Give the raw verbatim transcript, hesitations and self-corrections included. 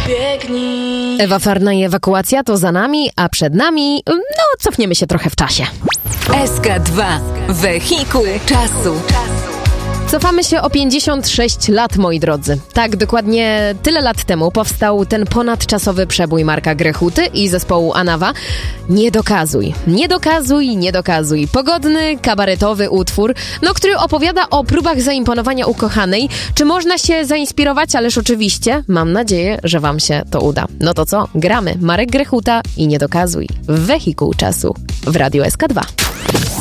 biegnij. Ewa Farna i ewakuacja to za nami, a przed nami, no cofniemy się trochę w czasie. S K dwa. Wehikuł czasu. Cofamy się o pięćdziesiąt sześć lat, moi drodzy. Tak, dokładnie tyle lat temu powstał ten ponadczasowy przebój Marka Grechuty i zespołu Anawa. Nie dokazuj, nie dokazuj, nie dokazuj. Pogodny, kabaretowy utwór, no, który opowiada o próbach zaimponowania ukochanej. Czy można się zainspirować? Ależ oczywiście, mam nadzieję, że wam się to uda. No to co? Gramy. Marek Grechuta i Nie dokazuj. Wehikuł czasu w Radiu S K dwa.